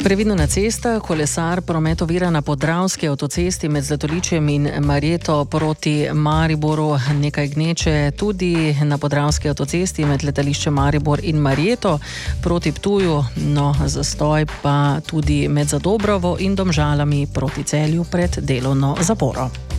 Previdno na cestah, kolesar, promet ovira na Podravski avtocesti med Zlatoličjem in Marjeto proti Mariboru, nekaj gneče tudi na Podravski avtocesti med letališčem Maribor in Marjeto proti Ptuju, zastoj pa tudi med Zadobrovo in Domžalami proti Celju pred delovno zaporo.